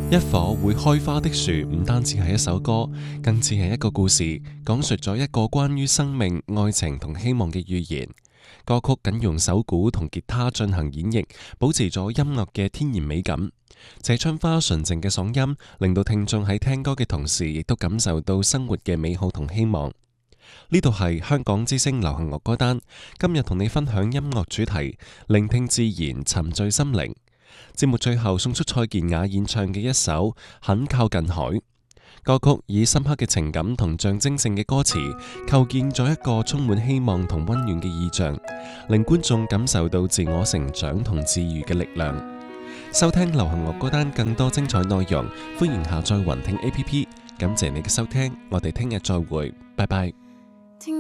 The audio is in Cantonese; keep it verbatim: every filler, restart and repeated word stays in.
一棵會開花的樹唔單止係一首歌，更似係一個故事，講述咗一個關於生命、愛情同希望嘅寓言。歌曲僅用手鼓同吉他進行演繹，保持咗音樂嘅天然美感。謝春花純淨嘅嗓音，令到聽眾喺聽歌嘅同時，亦都感受到生活嘅美好同希望。呢度係香港之聲流行樂歌單，今日同你分享音樂主題，聆聽自然，沉醉心靈。節目最後送出蔡健雅演唱嘅一首《很靠近海》。歌曲以深刻嘅情感同象徵性嘅歌詞，構建咗一個充滿希望同溫暖嘅意象，令觀眾感受到自我成長同治愈嘅力量。收聽流行樂歌單更多精彩內容，歡迎下載雲聽 A P P。感謝你嘅收聽，我哋聽日再會，拜拜。